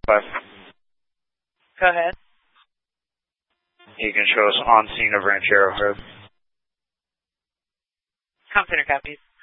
5. Go ahead. You can show us on scene of Ranchero Road. Com Center copies.